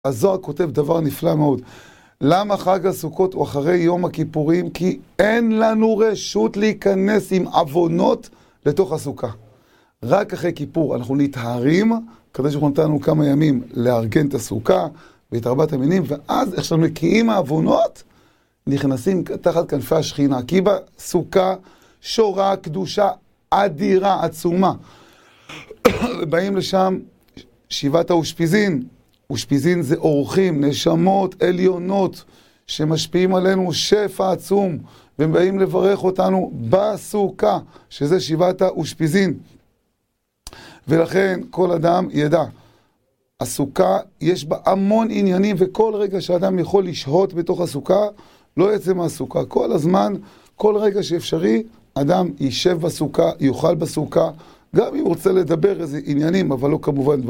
הזוהר כותב דבר נפלא מאוד. למה חג הסוכות הוא אחרי יום הכיפורים? כי אין לנו רשות להיכנס עם עוונות לתוך הסוכה. רק אחרי כיפור אנחנו נתהרים, כדי שאנחנו נתנו כמה ימים לארגן את הסוכה ואת ארבעת המינים, ואז איך שאנחנו מקיאים העוונות, נכנסים תחת כנפי השכינה. כי בסוכה שורה קדושה אדירה, עצומה. באים לשם שבעת האושפיזין. אושפיזין זה אורחים, נשמות עליונות שמשפיעים עלינו שפע עצום, והם באים לברך אותנו בסוכה, שזה שבעת האושפיזין. ולכן כל אדם ידע, הסוכה יש בה המון עניינים, וכל רגע שאדם יכול לשהות בתוך הסוכה, לא יצא מהסוכה. כל הזמן, כל רגע שאפשרי, אדם יישב בסוכה, יאכל בסוכה, גם אם הוא רוצה לדבר איזה עניינים, אבל לא כמובן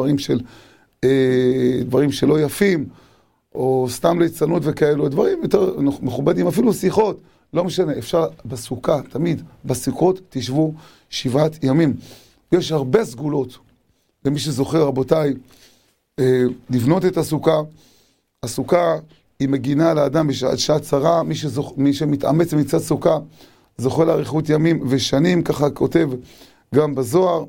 דברים שלא יפים, או סתם ליצנות וכאלו, דברים יותר מכובדים, אפילו שיחות, לא משנה, אפשר בסוכה, תמיד, בסוכות תשבו 7 ימים. יש הרבה סגולות, למי שזוכר, רבותיי, לבנות את הסוכה. הסוכה היא מגינה לאדם בשעת צרה, מי שמתאמץ מצד סוכה, זוכה לאריכות ימים ושנים, ככה כותב גם בזוהר,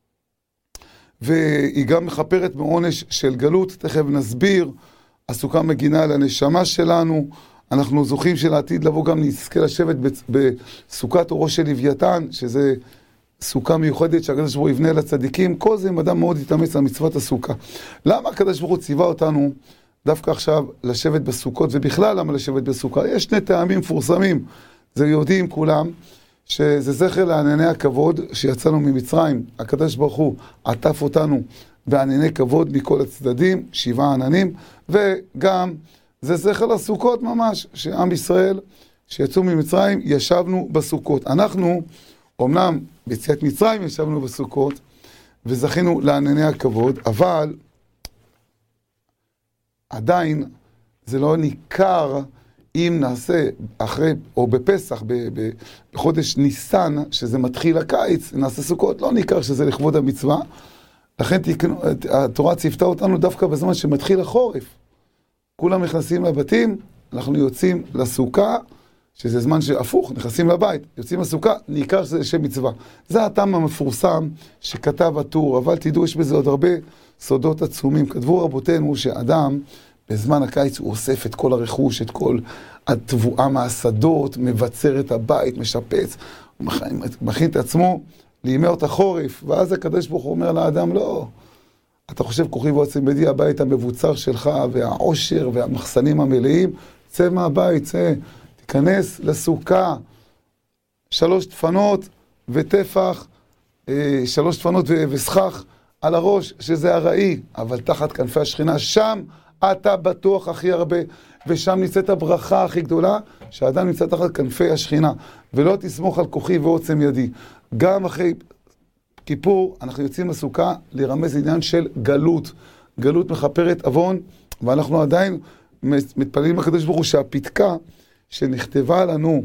והיא גם מחפרת מעונש של גלות, תכף נסביר. הסוכה מגינה על הנשמה שלנו, אנחנו זוכים שלעתיד לבוא גם נזכה לשבת בסוכת אורו של לוויתן, שזה סוכה מיוחדת שהקדוש ברוך הוא יבנה לצדיקים. כל זה אם אדם מאוד יתאמץ על מצוות הסוכה. למה הקדוש ברוך הוא ציווה אותנו דווקא עכשיו לשבת בסוכות, ובכלל למה לשבת בסוכה? יש 2 טעמים מפורסמים, זה יודעים כולם, שזה זכר לענני הכבוד שיצאנו ממצרים. הקדוש ברוך הוא עטף אותנו בענני כבוד מכל הצדדים, 7 עננים, וגם זה זכר לסוכות ממש, שעם ישראל שיצאו ממצרים ישבנו בסוכות. אנחנו אמנם ביציאת מצרים ישבנו בסוכות וזכינו לענני הכבוד, אבל עדיין זה לא ניכר אם נעשה אחרי, או בפסח, בחודש ניסן, שזה מתחיל הקיץ, נעשה סוכות, לא ניכר שזה לכבוד המצווה. לכן התורה ציוותה אותנו דווקא בזמן שמתחיל החורף. כולם נכנסים לבתים, אנחנו יוצאים לסוכה, שזה זמן שהפוך, נכנסים לבית, יוצאים לסוכה, ניכר שזה שם מצווה. זה הטעם המפורסם שכתב הטור, אבל תדעו, יש בזה עוד הרבה סודות עצומים. כתבו רבותינו שאדם, בזמן הקיץ הוא אוסף את כל הרכוש, את כל התבואה מהשדות, מבצר את הבית, משפץ, הוא מכין את עצמו לימי אותה חורף, ואז הקדוש ברוך הוא אומר לאדם, לא, אתה חושב כוחי ועוצם ידי, הבית המבוצר שלך, והעושר והמחסנים המלאים, צא מהבית, צא, תיכנס לסוכה, 3 דפנות וטפח, 3 דפנות וסכך על הראש, שזה הראי, אבל תחת כנפי השכינה, שם אתה בטוח הכי הרבה, ושם נמצאת הברכה הכי גדולה, שהאדם נמצא תחת כנפי השכינה, ולא תסמוך על כוחי ועוצם ידי. גם אחרי כיפור אנחנו יוצאים לסוכה לרמז עניין של גלות, גלות מחפרת עוון, ואנחנו עדיין מתפללים לקדוש ברוך הוא שהפתקה שנכתבה לנו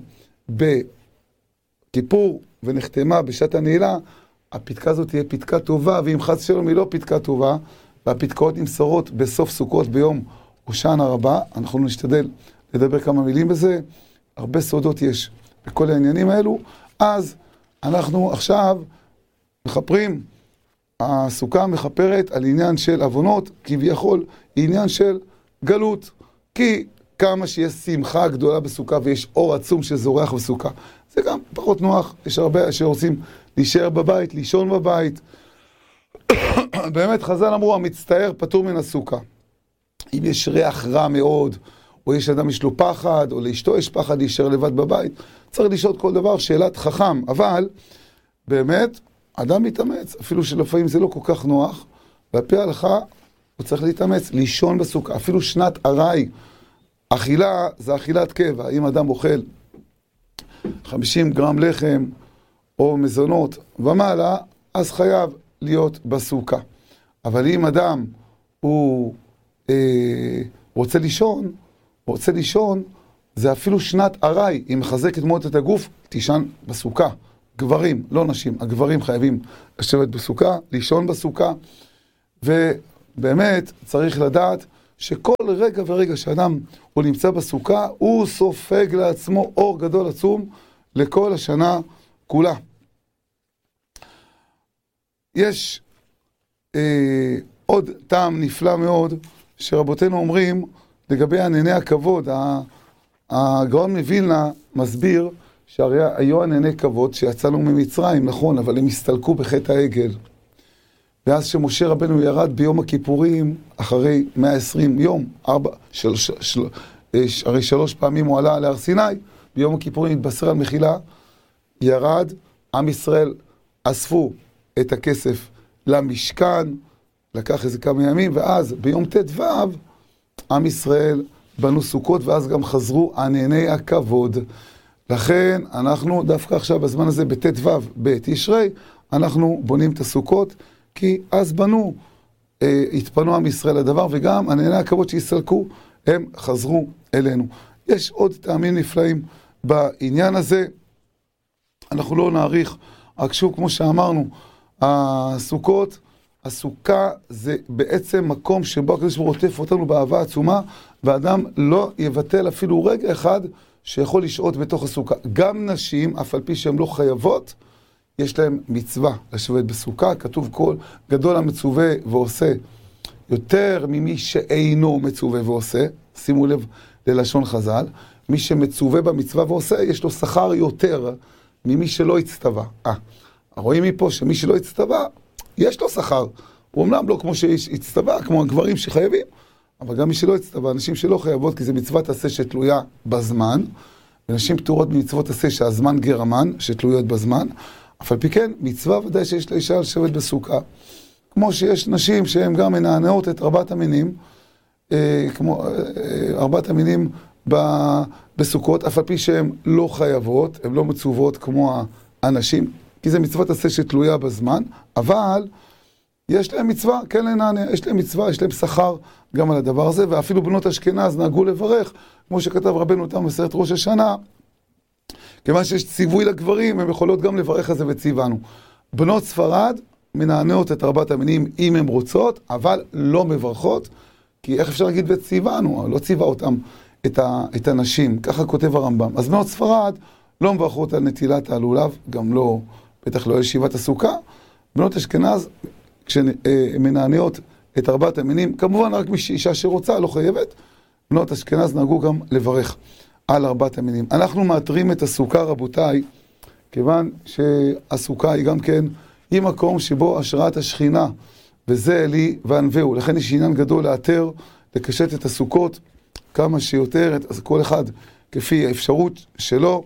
בכיפור ונחתמה בשעת הנעילה, הפתקה הזאת תהיה פתקה טובה, ואם חס שלום היא לא פתקה טובה, והפתקאות נמסרות בסוף סוכות ביום הושענא רבה. אנחנו נשתדל לדבר כמה מילים בזה, הרבה סודות יש בכל העניינים האלו. אז אנחנו עכשיו מחפרים, הסוכה מחפרת על עניין של עוונות, כביכול עניין של גלות, כי כמה שיש שמחה גדולה בסוכה ויש אור עצום שזורח בסוכה, זה גם פחות נוח. יש הרבה שרוצים להישאר בבית, לישון בבית. באמת חז"ל אמרו, המצטער פטור מן הסוכה. אם יש ריח רע מאוד, או יש אדם יש לו פחד, או לאשתו יש פחד להישאר לבד בבית, צריך לשאול כל דבר שאלת חכם. אבל באמת אדם מתאמץ, אפילו שלפעמים זה לא כל כך נוח, והפי ההלכה הוא צריך להתאמץ, לישון בסוכה, אפילו שנת ארעי. אכילה זה אכילת קבע. אם אדם אוכל 50 גרם לחם או מזונות ומעלה, אז חייב להיות בסוכה. אבל אם אדם הוא רוצה לישון, זה אפילו שנת ארעי, אם מחזקת מאוד את הגוף, תישן בסוכה. גברים, לא נשים, הגברים חייבים לשבת בסוכה, לישון בסוכה, ובאמת צריך לדעת שכל רגע ורגע שאדם הוא נמצא בסוכה, הוא סופג לעצמו אור גדול עצום לכל השנה כולה. יש עוד טעם נפלא מאוד שרבותינו אומרים לגבי ענני הכבוד. הגאון מווילנה מסביר שהרי היו ענני כבוד שיצאנו ממצרים, נכון, אבל הם הסתלקו בחטא העגל. ואז שמשה רבנו ירד ביום הכיפורים, אחרי 120 יום, הרי 3 פעמים הוא עלה להר סיני, ביום הכיפורים התבשר על מחילה, ירד, עם ישראל אספו את הכסף למשכן, לקח איזה כמה ימים, ואז ביום ט"ו, עם ישראל בנו סוכות, ואז גם חזרו ענני הכבוד. לכן אנחנו דווקא עכשיו בזמן הזה בט"ו בתשרי, אנחנו בונים את הסוכות, כי אז בנו, התפנו עם ישראל לדבר, וגם ענני הכבוד שהסתלקו, הם חזרו אלינו. יש עוד טעמים נפלאים בעניין הזה, אנחנו לא נאריך, רק שוב כמו שאמרנו, הסוכות, הסוכה זה בעצם מקום שבו הקדוש ברוך הוא עוטף אותנו באהבה עצומה, ואדם לא יבטל אפילו רגע אחד שיכול לשהות בתוך הסוכה. גם נשים, אף על פי שהן לא חייבות, יש להם מצווה לשבת בסוכה. כתוב כל גדול המצווה ועושה יותר ממי שאינו מצווה ועושה. שימו לב ללשון חז"ל. מי שמצווה במצווה ועושה, יש לו שכר יותר ממי שלא הצטווה. רואים מפה שמי שלא הצטווה, יש לו שכר. הוא אמנם לא כמו שהצטווה, כמו הגברים שחייבים, אבל גם מי שלא הצטווה, אנשים שלא חייבות, כי זה מצוות עשה שתלויה בזמן, ונשים פטורות במצוות עשה שהזמן גרמן, שתלויות בזמן, אף על פי כן, מצווה ודאי שיש לאישה לשבת בסוכה. כמו שיש נשים שהן גם מנענעות את 4 המינים, כמו 4 המינים בסוכות, אף על פי שהן לא חייבות, הן לא מצוות כמו האנשים, כי זה מצוות עשה שתלויה בזמן, אבל יש להם מצווה, כן לנענע, יש להם מצווה, יש להם שכר גם על הדבר הזה, ואפילו בנות אשכנז נהגו לברך, כמו שכתב רבנו תם בסרט ראש השנה, כיוון שיש ציווי לגברים, הם יכולות גם לברך על זה וציוונו. בנות ספרד מנענעות את 4 המינים אם הן רוצות, אבל לא מברכות, כי איך אפשר להגיד וציוונו? לא ציווה אותם את הנשים, ככה כותב הרמב"ם. אז בנות ספרד לא מברכות על נטילת הלולב, גם לא, בטח לא ישיבת הסוכה. בנות אשכנז, כשמנענעות את 4 המינים, כמובן רק אישה שרוצה, לא חייבת, בנות אשכנז נהגו גם לברך על 4 המינים. אנחנו מאתרים את הסוכה, רבותיי, כיוון שהסוכה היא גם כן, היא מקום שבו השראת השכינה, וזה אלי וענווהו. לכן יש עניין גדול לאתר, לקשט את הסוכות כמה שיותר, כל אחד כפי האפשרות שלו,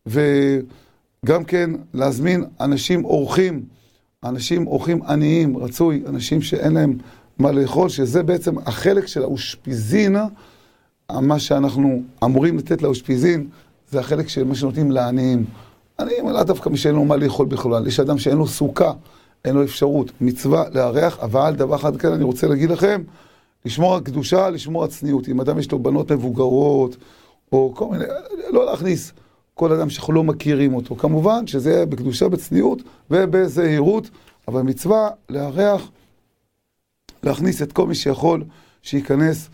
וגם כן להזמין אנשים אורחים עניים, רצוי, אנשים שאין להם מה לאכול, שזה בעצם החלק של האושפיזין, מה שאנחנו אמורים לתת לאושפיזין, זה החלק של מה שנותנים לעניים. עניים, לא דווקא מי שאין לו מה לאכול בכלל, יש אדם שאין לו סוכה, אין לו אפשרות, מצווה לארח, אבל דבר אחד כאן אני רוצה להגיד לכם, לשמור על קדושה, לשמור על צניעות. אם אדם יש לו בנות מבוגרות, או כל מיני, לא להכניס כל אדם שאנחנו לא מכירים אותו. כמובן שזה יהיה בקדושה, בצניעות ובזהירות, אבל מצווה לארח, להכניס את כל מי שיכול שייכנס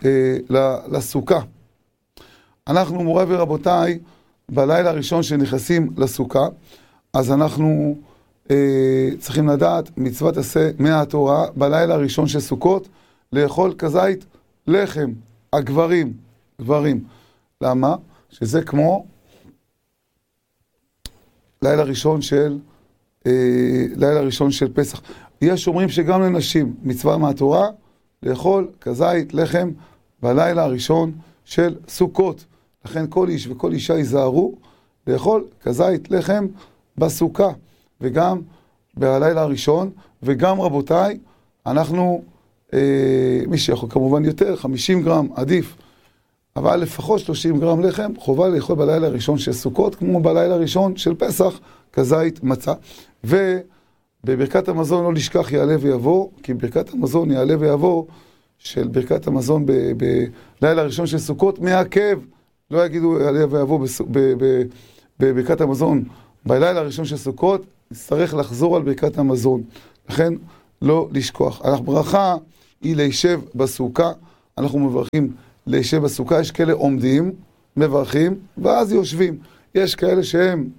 לסוכה. אנחנו, מורי ורבותיי, בלילה הראשון שנכנסים לסוכה, אז אנחנו צריכים לדעת, מצוות עשה מהתורה, בלילה הראשון של סוכות, לאכול כזית לחם, הגברים, גברים. למה? שזה כמו לילה ראשון של פסח. יש אומרים שגם לנשים, מצווה מהתורה, לאכול כזית לחם בלילה הראשון של סוכות. לכן כל איש וכל אישה ייזהרו לאכול כזית לחם בסוכה, וגם בלילה הראשון, וגם רבותיי, אנחנו, מי שיכול כמובן יותר, 50 גרם עדיף, אבל לפחות 30 גרם לחם, חובה לאכול בלילה הראשון של סוכות, כמו בלילה הראשון של פסח, כזית מצה. ובברכת המזון לא לשכח יעלה ויבוא, כי ברכת המזון יעלה ויבוא, של ברכת המזון בלילה הראשון של סוכות, מעכב, לא יגידו יעלה ויבוא בברכת המזון, בלילה הראשון של סוכות, נצטרך לחזור על ברכת המזון. לכן לא לשכוח. הברכה היא להישב בסוכה, אנחנו מברכים להישב בסוכה. יש כאלה עומדים, מברכים, ואז יושבים. יש כאלה שהם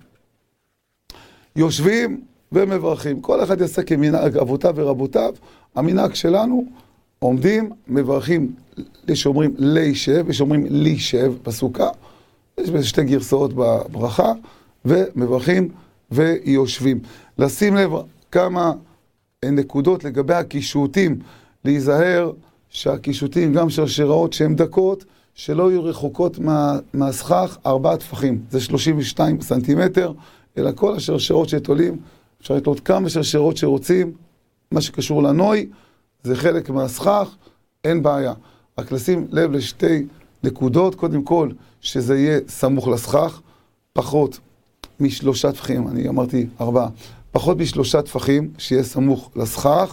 יושבים ומברכים. כל אחד יעשה כמנהג אבותיו ורבותיו. המנהג שלנו, עומדים, מברכים, יש שאומרים להישב, יש שאומרים להישב בסוכה. יש שתי גרסאות בברכה, ומברכים ויושבים. לשים לב כמה נקודות לגבי הקישוטים, להיזהר שהקישוטים, גם שרשראות שהן דקות, שלא יהיו רחוקות מהסכך 4 טפחים, זה 32 סנטימטר, אלא כל השרשרות שתולים, אפשר לתלות כמה שרשרות שרוצים, מה שקשור לנוי, זה חלק מהסכך, אין בעיה. רק לשים לב לשתי נקודות, קודם כל, שזה יהיה סמוך לסכך, פחות מ3 טפחים, אני אמרתי 4, פחות מ3 טפחים, שיהיה סמוך לסכך,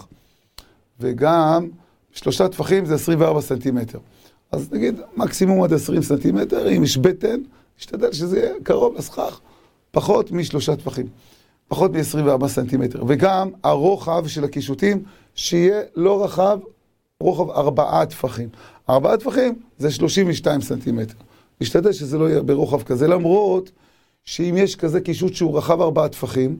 וגם 3 טפחים זה 24 סנטימטר. אז נגיד מקסימום עד 20 סנטימטר, אם יש בטן, נשתדל שזה יהיה קרוב לסכך, פחות מ3 טפחים, פחות מ24 סנטימטר. וגם הרוחב של הקישוטים, שיהיה לא רחב, רוחב 4 טפחים. 4 טפחים זה 32 סנטימטר. נשתדל שזה לא יהיה ברוחב כזה, למרות שאם יש כזה קישוט שהוא רחב 4 טפחים,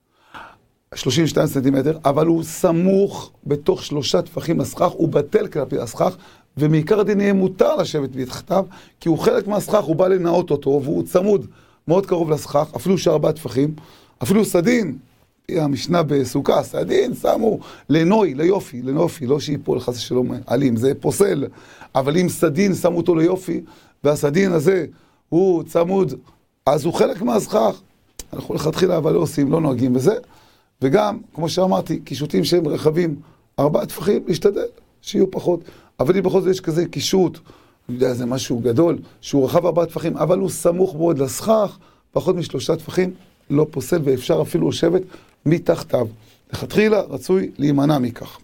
32 סנטימטר, אבל הוא סמוך בתוך 3 טפחים לסכך, הוא בטל כלפי הסכך, ומעיקר הדין יהיה מותר לשבת מתחתיו, כי הוא חלק מהסכך, הוא בא לנאות אותו, והוא צמוד מאוד קרוב לסכך, אפילו ש4 טפחים, אפילו סדין, המשנה בסוכה, סדין שמו לנוי, ליופי, לנופי, לא שיפול חס ושלום עלים, זה פוסל, אבל אם סדין שמו אותו ליופי, והסדין הזה הוא צמוד, אז הוא חלק מהסכך, אנחנו לכתחילה אבל לא עושים, לא נוהגים בזה, וגם, כמו שאמרתי, קישוטים שהם רחבים 4 טפחים, להשתדל, שיהיו פחות. אבל אם בכל זאת יש כזה קישוט, אני יודע, זה משהו גדול, שהוא רחב 4 טפחים, אבל הוא סמוך מאוד לסכך, פחות מ3 טפחים, לא פוסל, ואפשר אפילו לשבת מתחתיו. לכתחילה רצוי להימנע מכך.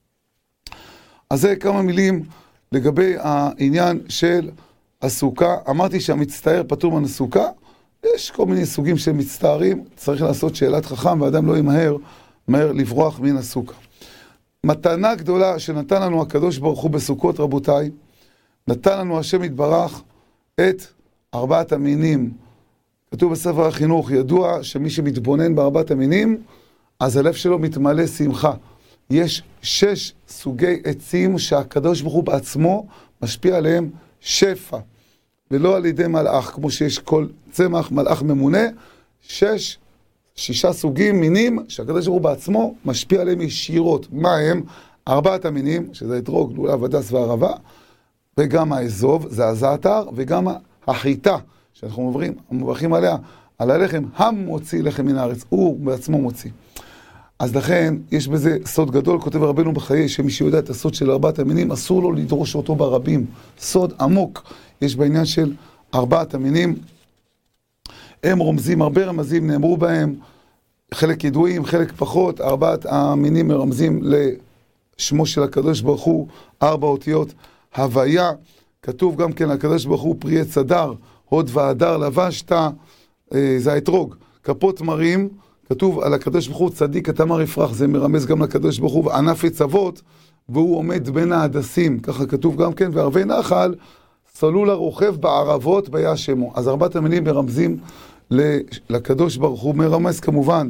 אז זה כמה מילים לגבי העניין של הסוכה. אמרתי שהמצטער פטור מן הסוכה, יש כל מיני סוגים של מצטערים, צריך לעשות שאלת חכם, ואדם לא ימהר לברוח מן הסוכה. מתנה גדולה שנתן לנו הקדוש ברוך הוא בסוכות, רבותיי, נתן לנו השם יתברך את 4 המינים. כתוב בספר החינוך, ידוע שמי שמתבונן ב4 המינים, אז הלב שלו מתמלא שמחה. יש 6 סוגי עצים שהקדוש ברוך הוא בעצמו משפיע עליהם שפע, ולא על ידי מלאך, כמו שיש כל צמח מלאך ממונה, 6 סוגים, מינים, שהקדוש ברוך הוא בעצמו משפיע עליהם ישירות. מה הם? 4 המינים, שזה אתרוג, לולב, הדס והערבה, וגם האזוב, זה הזעתר, וגם החיטה, שאנחנו מברכים עליה, על הלחם, המוציא לחם מן הארץ, הוא בעצמו מוציא. אז לכן, יש בזה סוד גדול, כותב רבנו בחיי, שמי שיודע את הסוד של 4 המינים, אסור לו לדרוש אותו ברבים. סוד עמוק יש בעניין של 4 המינים. הם רומזים, הרבה רמזים נאמרו בהם, חלק ידועים, חלק פחות. 4 המינים מרמזים לשמו של הקדוש ברוך הוא, 4 אותיות הוויה. כתוב גם כן, הקדוש ברוך הוא פרי עץ הדר, הוד והדר לבשת, זה האתרוג, כפות מרים. כתוב על הקדוש ברוך הוא צדיק התמר יפרח, זה מרמז גם לקדוש ברוך הוא, וענף עצבות, והוא עומד בין ההדסים, ככה כתוב גם כן, וערבי נחל, צלול הרוכב בערבות בישמו. אז 4 המינים מרמזים לקדוש ברוך הוא, מרמז כמובן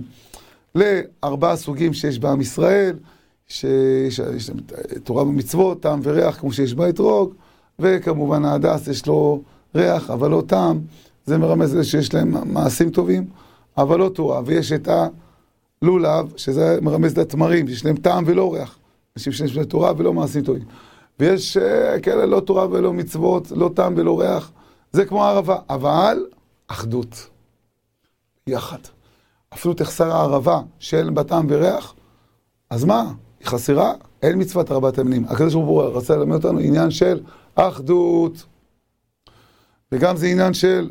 ל4 סוגים שיש בעם ישראל, שיש תורה ומצוות, טעם וריח, כמו שיש באתרוג, וכמובן ההדס יש לו ריח, אבל לא טעם, זה מרמז שיש להם מעשים טובים, אבל לא תורה. ויש את הלולב, שזה מרמז לתמרים, שיש להם טעם ולא ריח, אנשים שיש להם תורה ולא מעשים טובים. ויש כאלה לא תורה ולא מצוות, לא טעם ולא ריח, זה כמו הערבה, אבל אחדות, יחד. אפילו תחסר הערבה שאין בה טעם וריח, אז מה? היא חסרה? אין מצוות 4 המינים. הקדוש ברוך הוא רצה ללמד אותנו עניין של אחדות, וגם זה עניין של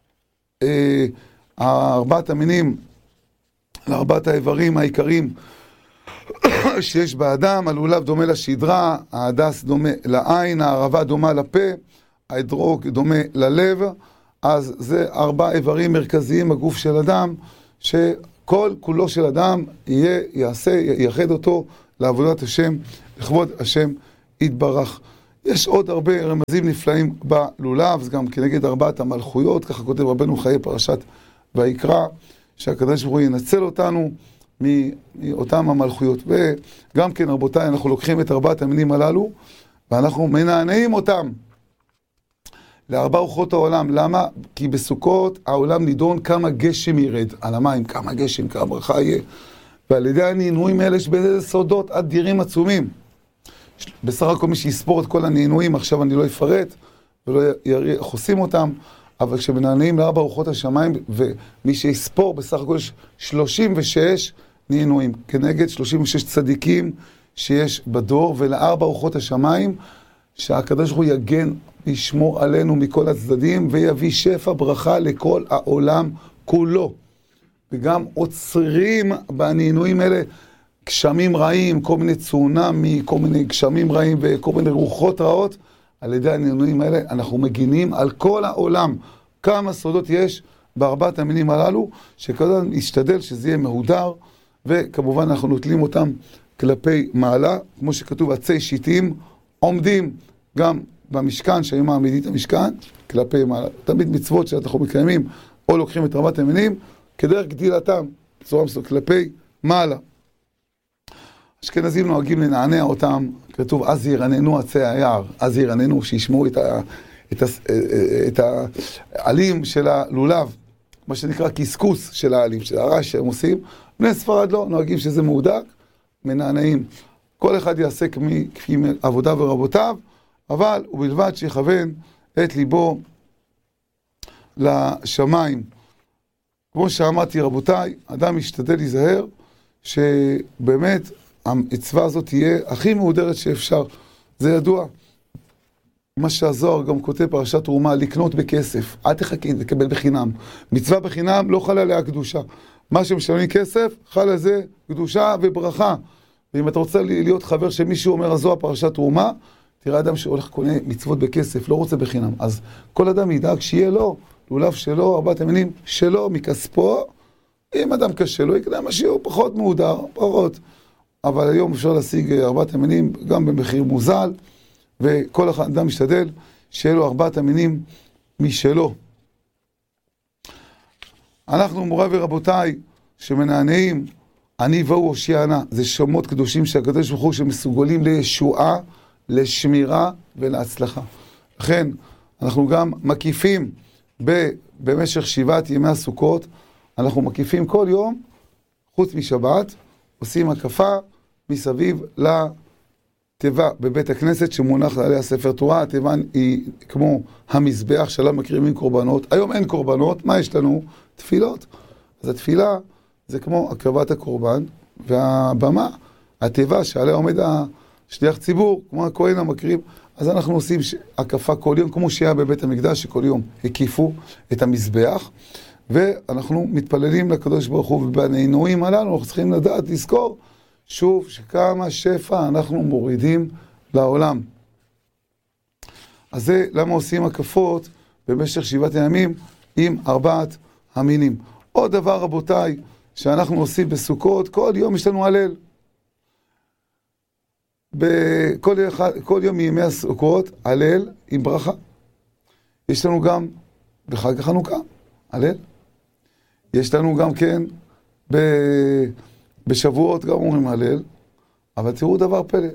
4 המינים, 4 האיברים העיקריים שיש באדם. הלולב דומה לשדרה, ההדס דומה לעין, הערבה דומה לפה, האתרוג דומה ללב. אז זה 4 איברים מרכזיים בגוף של אדם, שכל כולו של אדם יעשה, ייחד אותו לעבודת השם, לכבוד השם יתברך. יש עוד הרבה רמזים נפלאים בלולב, זה גם כנגד 4 המלכויות, ככה כותב רבנו חיי פרשת ויקרא, שהקדוש ברוך הוא ינצל אותנו מאותם המלכויות. וגם כן רבותיי, אנחנו לוקחים את 4 המינים הללו, ואנחנו מנענעים אותם ל4 רוחות העולם. למה? כי בסוכות העולם נידון כמה גשם ירד על המים, כמה גשם, כמה ברכה יהיה. ועל ידי הנענועים האלה יש בזה סודות אדירים עצומים. בסך הכל מי שיספור את כל הנענועים, עכשיו אני לא אפרט, ולא חוסים אותם, אבל כשמנענעים ל4 רוחות השמיים, ומי שיספור בסך הכל יש 36 נענועים, כנגד 36 צדיקים שיש בדור, ול4 רוחות השמיים, שהקדוש ברוך הוא יגן וישמור עלינו מכל הצדדים, ויביא שפע ברכה לכל העולם כולו. וגם עוצרים בנענועים האלה גשמים רעים, כל מיני צונמי, כל מיני גשמים רעים וכל מיני רוחות רעות. על ידי הנענועים האלה אנחנו מגינים על כל העולם. כמה סודות יש ב4 המינים הללו, שכמובן ישתדל שזה יהיה מהודר, וכמובן אנחנו נוטלים אותם כלפי מעלה, כמו שכתוב, עצי שיטים עומדים גם במשכן, שהיום מעמידים את המשכן, כלפי מעלה. תמיד מצוות שאנחנו מקיימים, או לוקחים את 4 המינים, כדרך גדילתם, בצורה מסוימת, כלפי מעלה. אשכנזים נוהגים לנענע אותם, כתוב, אז ירננו עצי היער, אז ירננו, שישמעו את העלים של הלולב, מה שנקרא קסקוס של העלים, של הרעש שהם עושים. בני ספרד לא, נוהגים שזה מהודק, מנענעים. כל אחד יעשה כפי עבודה ורבותיו, אבל ובלבד שיכוון את ליבו לשמיים. כמו שאמרתי רבותיי, אדם ישתדל להיזהר, שבאמת המצווה הזאת תהיה הכי מהודרת שאפשר. זה ידוע. מה שהזוהר גם כותב פרשת תרומה, לקנות בכסף. אל תחכי, לקבל בחינם. מצווה בחינם לא חלה עליה קדושה. מה שמשלמים כסף, חלה על זה קדושה וברכה. ואם אתה רוצה להיות חבר שמישהו אומר הזוהר פרשת תרומה, תראה אדם שהולך קונה מצוות בכסף, לא רוצה בחינם. אז כל אדם ידאג שיהיה לו, לולב שלו, 4 המינים שלו, מכספו. אם אדם קשה לו, יקנה משהו פחות מהודר, פחות. אבל היום אפשר להשיג 4 המינים גם במחיר מוזל, וכל אדם משתדל שיהיה לו 4 המינים משלו. אנחנו מוריי ורבותיי שמנענעים, אני והוא הושיענה, זה שמות קדושים שהקדוש ברוך הוא שמסוגלים לישועה, לשמירה ולהצלחה. לכן אנחנו גם מקיפים במשך 7 ימי הסוכות, אנחנו מקיפים כל יום, חוץ משבת, עושים הקפה מסביב לתיבה בבית הכנסת שמונח עליה ספר תורה. התיבה היא כמו המזבח שעליו מקריבים קורבנות. היום אין קורבנות, מה יש לנו? תפילות. אז התפילה זה כמו הקרבת הקורבן, והבמה, התיבה שעליה עומד השליח ציבור, כמו הכהן המקריב. אז אנחנו עושים הקפה כל יום, כמו שהיה בבית המקדש, שכל יום הקיפו את המזבח, ואנחנו מתפללים לקדוש ברוך הוא, ובנענועים הללו אנחנו צריכים לדעת, לזכור, שוב, שכמה שפע אנחנו מורידים לעולם. אז זה למה עושים הקפות במשך 7 ימים עם 4 המינים. עוד דבר רבותיי, שאנחנו עושים בסוכות, כל יום יש לנו הלל. כל יום מימי הסוכות, הלל עם ברכה. יש לנו גם בחג החנוכה, הלל. יש לנו גם כן בשבועות גם אומרים הלל, אבל תראו דבר פלא,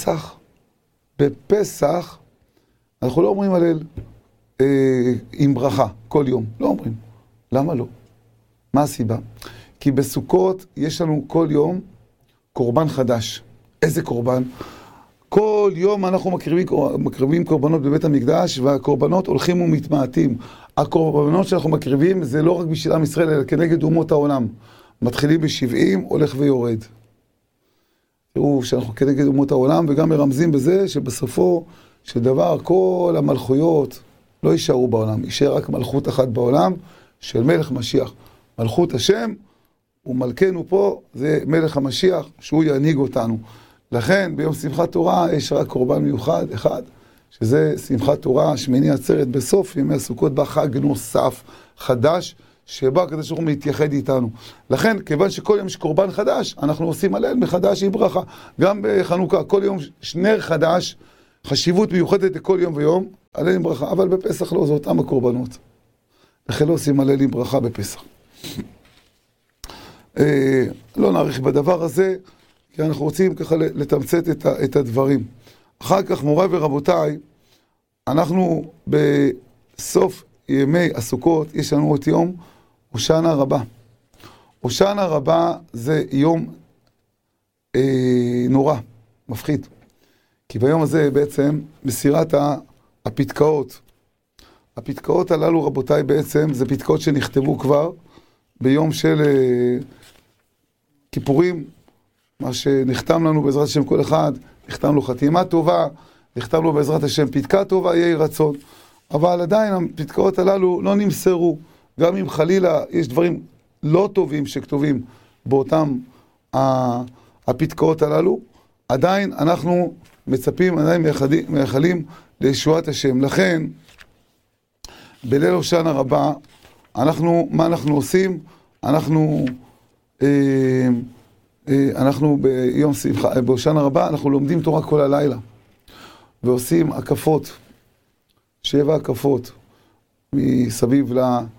בפסח אנחנו לא אומרים הלל עם ברכה כל יום, לא אומרים. למה לא? מה הסיבה? כי בסוכות יש לנו כל יום קורבן חדש. איזה קורבן? כל יום אנחנו מקריבים קורבנות בבית המקדש, והקורבנות הולכים ומתמעטים. הקורבנות שאנחנו מקריבים זה לא רק בשביל עם ישראל, אלא כנגד אומות העולם. מתחילים ב70, הולך ויורד. תראו שאנחנו כנגד אומות העולם, וגם מרמזים בזה שבסופו של דבר כל המלכויות לא יישארו בעולם. יישאר רק מלכות אחת בעולם של מלך משיח. מלכות השם ומלכנו פה זה מלך המשיח שהוא ינהיג אותנו. לכן ביום שמחת תורה יש רק קורבן מיוחד אחד, שזה שמחת תורה, שמיני עצרת בסוף ימי הסוכות, בחג נוסף חדש, שבא הקדוש ברוך הוא להתייחד איתנו. לכן, כיוון שכל יום יש קורבן חדש, אנחנו עושים הלל מחדש עם ברכה. גם בחנוכה, כל יום נר חדש, חשיבות מיוחדת לכל יום ויום, הלל עם ברכה, אבל בפסח לא, זה אותם הקורבנות. לכן לא עושים הלל עם ברכה בפסח. לא נאריך בדבר הזה, כי אנחנו רוצים ככה לתמצת את הדברים. אחר כך, מוריי ורבותיי, אנחנו בסוף ימי הסוכות, יש לנו את יום הושענא רבה. הושענא רבה זה יום נורא, מפחיד. כי ביום הזה בעצם מסירת הפתקאות. הפתקאות הללו, רבותיי, בעצם זה פתקאות שנכתבו כבר ביום של כיפורים, מה שנחתם לנו בעזרת השם כל אחד, נחתם לו חתימה טובה, נחתם לו בעזרת השם פתקה טובה, יהי רצון. אבל עדיין הפתקאות הללו לא נמסרו, גם אם חלילה יש דברים לא טובים שכתובים באותם הפתקאות הללו, עדיין אנחנו מצפים, עדיין מייחלים לישועת השם. לכן, בליל הושענא רבה, מה אנחנו עושים? אנחנו ביום שמחה, בהושענא רבה, אנחנו לומדים תורה כל הלילה, ועושים הקפות, 7 הקפות, מסביב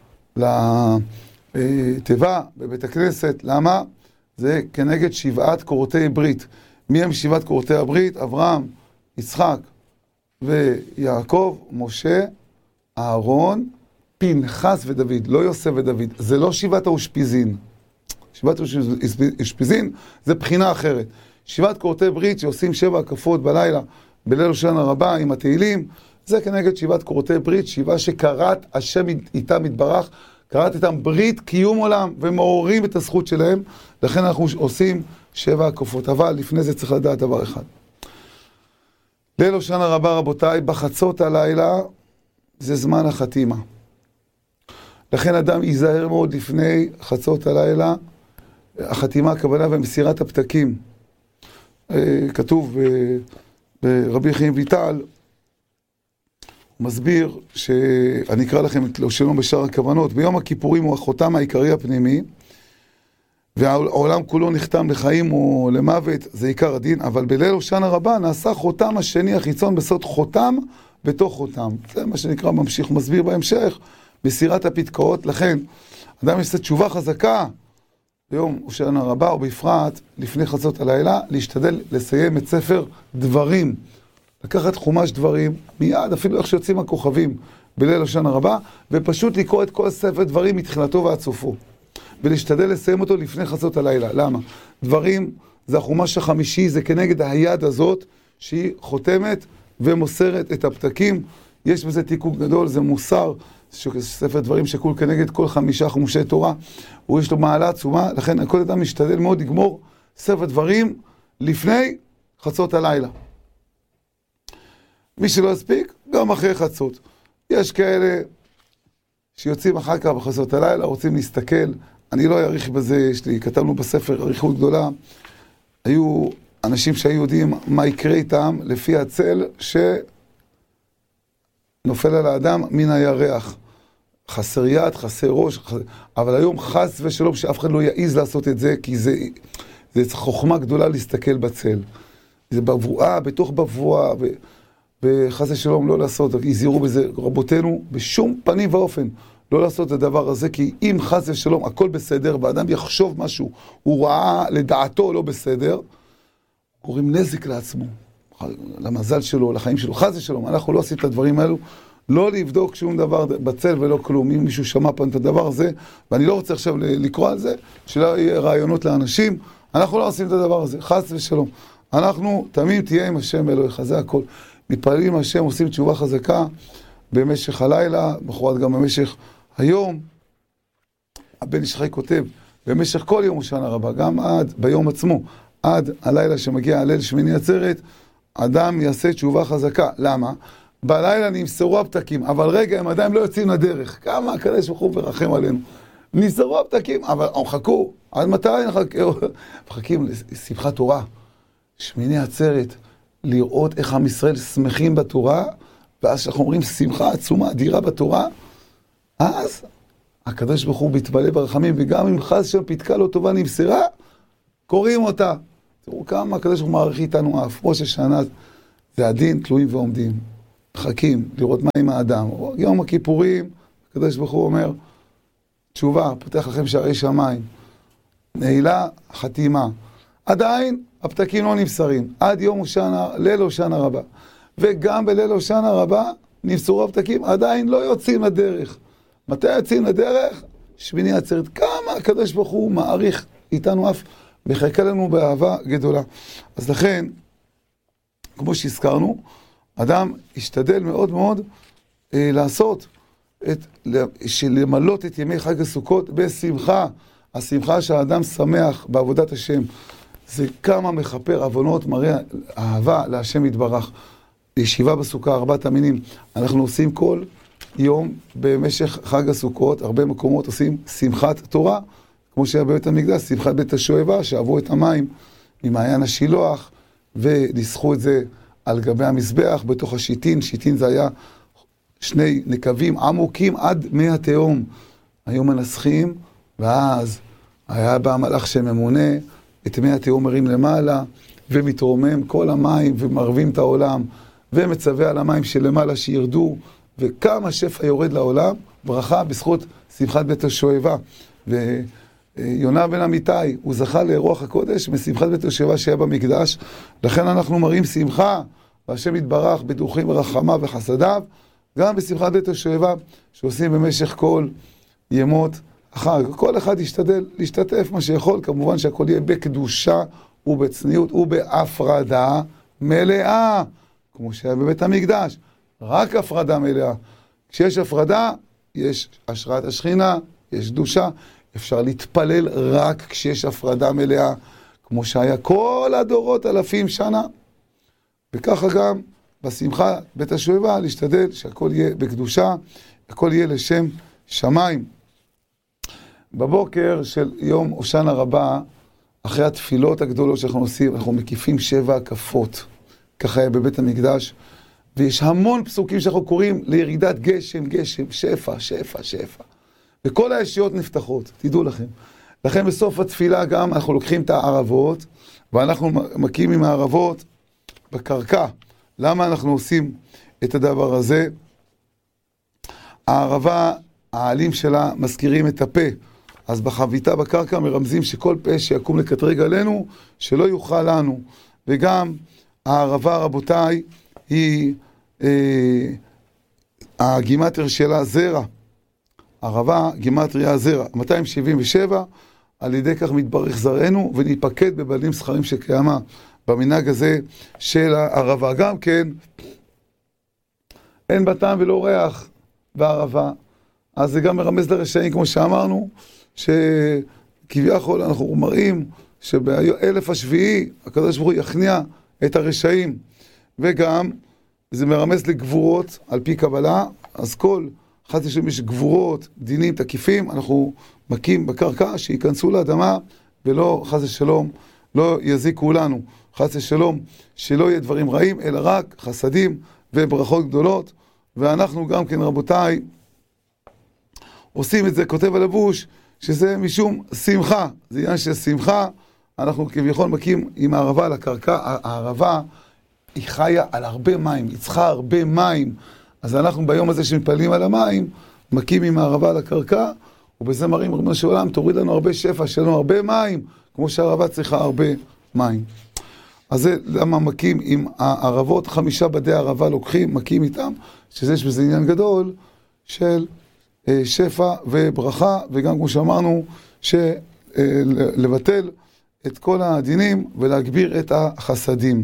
לתיבה, בבית הכנסת. למה? זה כנגד 7 קורותי ברית. מי הם 7 קורותי הברית? אברהם, יצחק ויעקב, משה, אהרון, פנחס ודוד, לא יוסף ודוד. זה לא 7 האושפיזין. 7 האושפיזין זה בחינה אחרת. 7 קורותי ברית שעושים 7 הקפות בלילה, בליל הושענא רבה עם התהילים, זה כנגד 7 קורותי ברית, 7 שקראת השם איתם יתברך, קראת איתם ברית קיום עולם, ומעוררים את הזכות שלהם. לכן אנחנו עושים 7 הקפות. אבל לפני זה צריך לדעת דבר אחד. ליל הושענא רבה, רבותיי, בחצות הלילה זה זמן החתימה. לכן אדם ייזהר מאוד לפני חצות הלילה, החתימה, הכוונה ומסירת הפתקים. כתוב ברבי חיים ויטל, הוא מסביר שאני אקרא לכם את שלום בשאר הכוונות. ביום הכיפורים הוא החותם העיקרי הפנימי, והעולם כולו נחתם לחיים או למוות, זה עיקר הדין, אבל בליל הושענא רבה נעשה חותם השני החיצון בסוד חותם בתוך חותם. זה מה שנקרא ממשיך, מסביר בהמשך, מסירת הפתקאות. לכן, אדם יש תשובה חזקה ביום הושענא רבה, ובפרט לפני חצות הלילה, להשתדל לסיים את ספר דברים. לקחת חומש דברים, מיד, אפילו איך שיוצאים הכוכבים בליל הושענא רבה, ופשוט לקרוא את כל ספר דברים מתחילתו ועד סופו. ולהשתדל לסיים אותו לפני חצות הלילה. למה? דברים זה החומש החמישי, זה כנגד היד הזאת, שהיא חותמת ומוסרת את הפתקים. יש בזה תיקון גדול, זה מוסר, ספר דברים שקול כנגד כל 5 חומשי תורה, ויש לו מעלה עצומה, לכן כל אדם משתדל מאוד לגמור ספר דברים לפני חצות הלילה. מי שלא יספיק, גם אחרי חצות. יש כאלה שיוצאים אחר כך בחצות הלילה, רוצים להסתכל, אני לא אעריך בזה, כתבנו בספר עריכות גדולה, היו אנשים שהיו יודעים מה יקרה איתם לפי הצל שנופל על האדם מן הירח. חסר יד, חסר ראש, אבל היום חס ושלום שאף אחד לא יעיז לעשות את זה, כי זה חוכמה גדולה להסתכל בצל. זה בבואה, בתוך בבואה, וחס ושלום לא לעשות, יזהירו בזה רבותינו, בשום פנים ואופן לא לעשות את הדבר הזה, כי אם חס ושלום הכל בסדר, ואדם יחשוב משהו, הוא ראה לדעתו לא בסדר, קוראים נזק לעצמו, למזל שלו, לחיים שלו. חס ושלום, אנחנו לא עושים את הדברים האלו, לא לבדוק שום דבר בצל ולא כלום. אם מישהו שמע פעם את הדבר הזה, ואני לא רוצה עכשיו לקרוא על זה, שלא יהיה רעיונות לאנשים, אנחנו לא עושים את הדבר הזה, חס ושלום. אנחנו תמיד תהיה עם השם אלוהיך, זה הכל. מתפללים השם, עושים תשובה חזקה במשך הלילה, בחורת גם במשך היום. הבן איש חי כותב, במשך כל יום הושענא רבה, גם עד ביום עצמו, עד הלילה שמגיע הליל שמיני עצרת, אדם יעשה תשובה חזקה. למה? בלילה נמסרו הפתקים, אבל רגע, הם עדיין לא יוצאים לדרך. כמה הקדוש ברוך הוא ורחם עלינו. נמסרו הפתקים, אבל חכו. עד מתי מחכים לשמחת תורה? שמיני עצרת, לראות איך עם ישראל שמחים בתורה, ואז שאנחנו אומרים שמחה עצומה, אדירה בתורה, אז הקדוש ברוך הוא מתמלא ברחמים, וגם אם חס שם פתקה לא טובה נמסרה, קוראים אותה. תראו כמה הקדוש ברוך הוא מעריך איתנו אף, ראש השנה זה הדין תלויים ועומדים. מחכים לראות מה עם האדם. יום הכיפורים, הקדוש ברוך הוא אומר, תשובה, פותח לכם שערי שמיים. נעילה, חתימה. עדיין הפתקים לא נמסרים. עד יום ליל הושענא רבה. וגם בליל הושענא רבה נמסרו הפתקים, עדיין לא יוצאים לדרך. מתי יוצאים לדרך? שמיני עצרת. כמה הקדוש ברוך הוא מעריך איתנו אף מחכה לנו באהבה גדולה. אז לכן, כמו אדם ישתדל מאוד מאוד לעשות, למלות את ימי חג הסוכות בשמחה. השמחה שהאדם שמח בעבודת השם. זה כמה מכפר עוונות, מראה אהבה להשם יתברך. ישיבה בסוכה, 4 המינים. אנחנו עושים כל יום במשך חג הסוכות, הרבה מקומות עושים שמחת תורה, כמו שהיה בבית המקדש, שמחת בית השואבה, שעברו את המים ממעיין השילוח, וניסחו את זה על גבי המזבח, בתוך השיטין. שיטין זה היה 2 נקבים עמוקים עד מי התהום. היו מנסחים, ואז היה בא המלאך שממונה, את מי התהום מרים למעלה, ומתרומם כל המים, ומרבים את העולם, ומצווה על המים שלמעלה שירדו, וכמה שפע יורד לעולם, ברכה בזכות שמחת בית השואבה. ויונה בן אמיתי, הוא זכה לרוח הקודש משמחת בית השואבה שהיה במקדש, לכן אנחנו מראים שמחה, והשם יתברך בדרכים ורחמה וחסדיו, גם בשמחת בית השואבה, שעושים במשך כל ימות החג. כל אחד ישתדל להשתתף מה שיכול, כמובן שהכל יהיה בקדושה ובצניעות ובהפרדה מלאה, כמו שהיה בבית המקדש. רק הפרדה מלאה. כשיש הפרדה, יש השראת השכינה, יש קדושה. אפשר להתפלל רק כשיש הפרדה מלאה, כמו שהיה כל הדורות 1000 שנה. וככה גם בשמחה בית השואבה, להשתדל שהכל יהיה בקדושה, הכל יהיה לשם שמיים. בבוקר של יום הושענא רבה, אחרי התפילות הגדולות שאנחנו עושים, אנחנו מקיפים 7 הקפות. ככה היה בבית המקדש. ויש המון פסוקים שאנחנו קוראים לירידת גשם, גשם, שפע, שפע, שפע. וכל הישויות נפתחות, תדעו לכם. לכן בסוף התפילה גם אנחנו לוקחים את הערבות, ואנחנו מקים עם הערבות בקרקע. למה אנחנו עושים את הדבר הזה? הערבה, העלים שלה מזכירים את הפה. אז בחביתה בקרקע מרמזים שכל פה שיקום לקטרג עלינו, שלא יוכל לנו. וגם הערבה, רבותיי, היא הגימטריה שלה זרע. ערבה, גימטריה זרע. 277, על ידי כך מתברך זרענו, וניפקד בבעלים זכרים שקיימה. במנהג הזה של הערבה. גם כן, אין בה טעם ולא ריח בערבה. אז זה גם מרמז לרשעים, כמו שאמרנו, שכביכול אנחנו מראים שבאלף השביעי הקדוש ברוך הוא יכניע את הרשעים. וגם זה מרמז לגבורות על פי קבלה. אז כל חס ושלום יש גבורות, דינים, תקיפים, אנחנו מקים בקרקע שיכנסו לאדמה, ולא חס ושלום לא יזיקו לנו. חס ושלום שלא יהיה דברים רעים, אלא רק חסדים וברכות גדולות. ואנחנו גם כן, רבותיי, עושים את זה, כותב הלבוש, שזה משום שמחה. זה עניין של שמחה. אנחנו כביכול מקים עם הערבה על הקרקע. הערבה היא חיה על הרבה מים, היא צריכה הרבה מים. אז אנחנו ביום הזה שמתפללים על המים, מקים עם הערבה על הקרקע, ובזה מראים ריבונו של עולם, תוריד לנו הרבה שפע, שיהיה לנו הרבה מים, כמו שהערבה צריכה הרבה מים. אז זה למה מקים עם הערבות, 5 בדי הערבה לוקחים, מקים איתם, שיש בזה עניין גדול של שפע וברכה, וגם כמו שאמרנו, לבטל את כל הדינים ולהגביר את החסדים.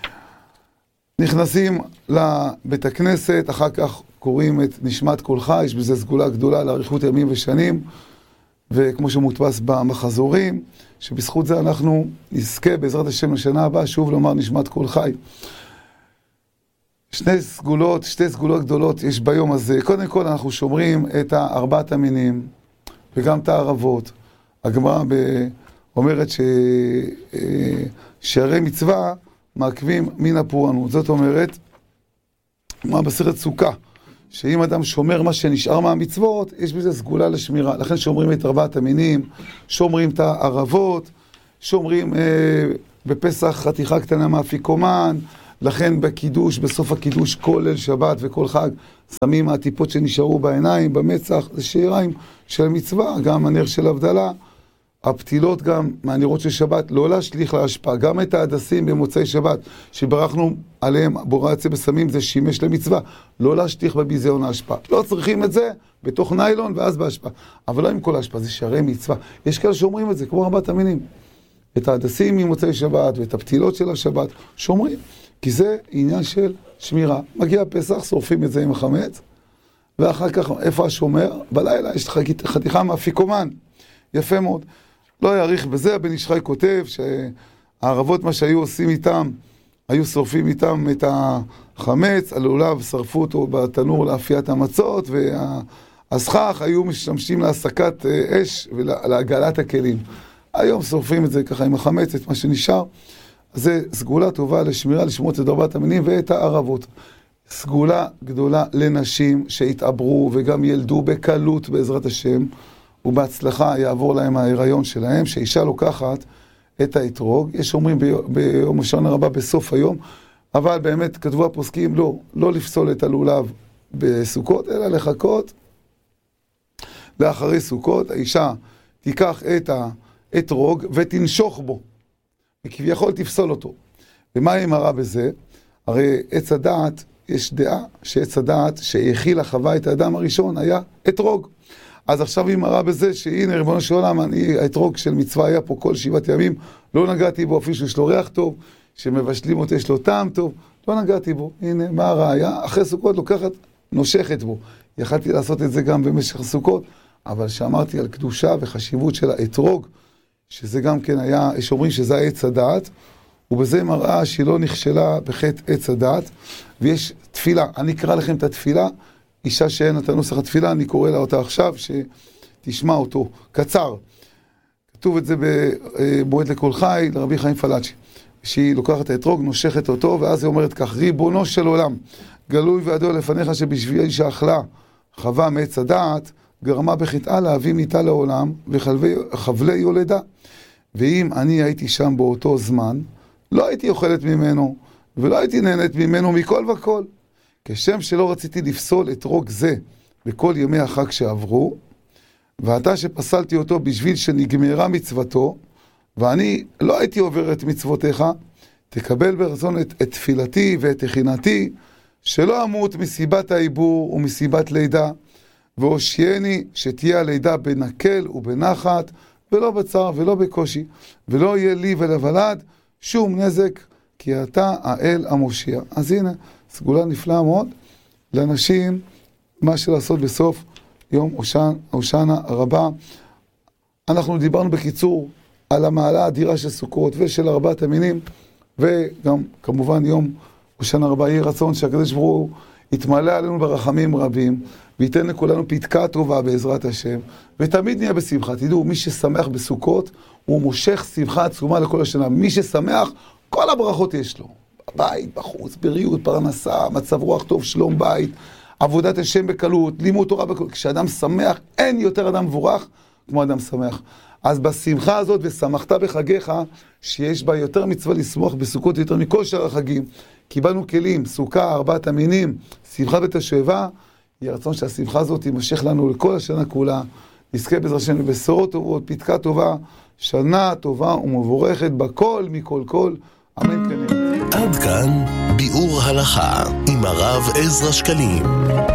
נכנסים לבית הכנסת, אחר כך קוראים את נשמת קולך, יש בזה סגולה גדולה לאריכות ימים ושנים, וכמו שמודפס במחזורים, שבזכות זה אנחנו נזכה בעזרת השם לשנה הבאה, שוב לומר נשמת כל חי. 2 סגולות גדולות יש ביום הזה. קודם כל אנחנו שומרים את 4 המינים, וגם את הערבות. הגמרא אומרת שערי מצווה מעכבים מן הפורענות. זאת אומרת, כמו בסרט סוכה, שאם אדם שומר מה שנשאר מהמצוות, יש בזה סגולה לשמירה. לכן שומרים את 4 המינים, שומרים את הערבות, שומרים בפסח חתיכה קטנה מאפיקומן, לכן בקידוש, בסוף הקידוש, כל ליל שבת וכל חג, שמים הטיפות שנשארו בעיניים, במצח, זה שיריים של מצווה, גם הנר של הבדלה, הפתילות גם מהנרות של שבת, לא להשליך להשפעה, גם את ההדסים במוצאי שבת, שברכנו עליהם, בורא יצא בסמים, זה שימש למצווה, לא להשליך בביזיון ההשפעה. לא צריכים את זה בתוך ניילון ואז בהשפעה, אבל לא עם כל ההשפעה, זה שערי מצווה. יש כאלה שאומרים את זה, כמו ארבעת המינים. את ההדסים ממוצאי שבת ואת הפתילות של השבת, שומרים, כי זה עניין של שמירה. מגיע פסח, שורפים את זה עם החמץ, ואחר כך, איפה השומר? בלילה יש חתיכה מאפיקומן. יפה מאוד. לא יאריך בזה, הבן איש חי כותב שהערבות, מה שהיו עושים איתם, היו שורפים איתם את החמץ, הלולב, שרפו אותו בתנור לאפיית המצות, והסכך היו משתמשים להסקת אש ולהגלת הכלים. היום שורפים את זה ככה עם החמץ, את מה שנשאר. זה סגולה טובה לשמירה, לשמות את ארבעת המינים ואת הערבות. סגולה גדולה לנשים שהתעברו וגם ילדו בקלות בעזרת השם, ובהצלחה יעבור להם ההיריון שלהם, שאישה לוקחת את האתרוג. יש אומרים ביום ראשון הרבה בסוף היום, אבל באמת כתבו הפוסקים לא לפסול את הלולב בסוכות, אלא לחכות לאחרי סוכות. האישה תיקח את האתרוג ותנשוך בו, וכביכול תפסול אותו. ומה היא מראה בזה? הרי עץ הדעת, יש דעה שעץ הדעת שהאכילה חווה את האדם הראשון היה אתרוג. אז עכשיו היא מראה בזה שהנה ריבונו של עולם, האתרוג של מצווה היה פה כל 7 ימים, לא נגעתי בו, אפילו שיש לו ריח טוב, שמבשלים אותו יש לו טעם טוב, לא נגעתי בו. הנה מה הראיה? אחרי סוכות לוקחת, נושכת בו. יכלתי לעשות את זה גם במשך סוכות, אבל שאמרתי על קדושה וחשיבות של האתרוג, שזה גם כן היה, יש אומרים שזה עץ הדעת, ובזה מראה שהיא לא נכשלה בחטא עץ הדעת, ויש תפילה. אני אקרא לכם את התפילה, אישה שאין את הנוסח התפילה, אני קורא לה אותה עכשיו, שתשמע אותו, קצר. כתוב את זה במועד לכל חי, לרבי חיים פלאצ'י, שהיא לוקחת את האתרוג, נושכת אותו, ואז היא אומרת כך, ריבונו של עולם, גלוי וידוע לפניך שבשביל שאכלה חווה מעץ הדעת, גרמה בחטאה להביא מיתה לעולם וחבלי יולדה. ואם אני הייתי שם באותו זמן, לא הייתי אוכלת ממנו, ולא הייתי נהנית ממנו מכל וכל. כשם שלא רציתי לפסול אתרוג זה בכל ימי החג שעברו, ואתה שפסלתי אותו בשביל שנגמרה מצוותו, ואני לא הייתי עובר את מצוותיך, תקבל ברצון את תפילתי ואת הכינתי, שלא אמות מסיבת העיבור ומסיבת לידה, והושיעני שתהיה הלידה בנקל ובנחת, ולא בצער ולא בקושי, ולא יהיה לי ולוולד שום נזק, כי אתה האל המושיע. אז הנה, סגולה נפלאה מאוד לאנשים, מה שלעשות בסוף יום הושענא רבה. אנחנו דיברנו בקיצור על המעלה האדירה של סוכות ושל ארבעת המינים, וגם כמובן יום הושענא רבה, יהי רצון שהקדוש ברוך הוא יתמלא עלינו ברחמים רבים, וייתן לכולנו פתקה טובה בעזרת השם, ותמיד נהיה בשמחה. תדעו, מי ששמח בסוכות, הוא מושך שמחה עצומה לכל השנה. מי ששמח, כל הברכות יש לו. בבית, בחוץ, בריאות, פרנסה, מצב רוח טוב, שלום בית, עבודת השם בקלות, לימוד תורה בקלות. כשאדם שמח, אין יותר אדם מבורך כמו אדם שמח. אז בשמחה הזאת, ושמחת בחגיך, שיש בה יותר מצווה לשמוח בסוכות יותר מכל שאר החגים. קיבלנו כלים, סוכה, ארבעת המינים, שמחה בתשואבה, יהיה רצון שהשמחה הזאת תימשך לנו לכל השנה כולה. נזכה בעזרת השם לבשורות טובות, פתקה טובה, שנה טובה ומבורכת בכל מכל כל. אמן כן. עד כאן ביאור הלכה עם הרב עזרא שקלים.